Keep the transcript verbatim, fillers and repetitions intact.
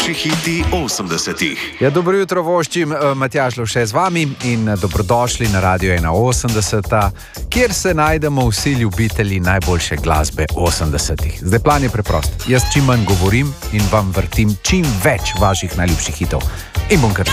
Najljubši hiti osemdesetih. Ja, dobro jutro, voščim, Matjaž Lovše z vami in dobrodošli na Radio ena osemdeset, kjer se najdemo vsi ljubitelji najboljše glasbe osemdesetih. Zdaj plan je preprost. Jaz čim manj govorim in vam vrtim čim več vaših najljubših hitov. In bom kar